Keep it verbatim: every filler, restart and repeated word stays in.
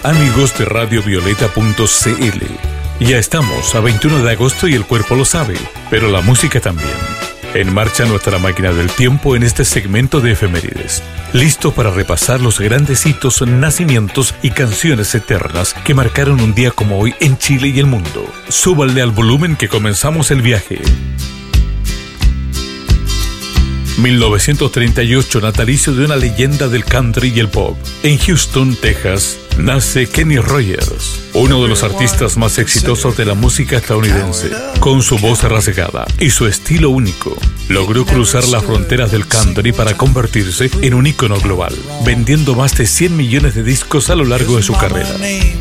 amigos de radio violeta punto c l. Ya estamos a veintiuno de agosto y el cuerpo lo sabe, pero la música también. En marcha nuestra máquina del tiempo en este segmento de efemérides. Listo para repasar los grandes hitos, nacimientos y canciones eternas que marcaron un día como hoy en Chile y el mundo. Súbanle al volumen que comenzamos el viaje. mil novecientos treinta y ocho, natalicio de una leyenda del country y el pop. En Houston, Texas, nace Kenny Rogers, uno de los artistas más exitosos de la música estadounidense. Con su voz rasgada y su estilo único, logró cruzar las fronteras del country para convertirse en un ícono global, vendiendo más de cien millones de discos a lo largo de su carrera.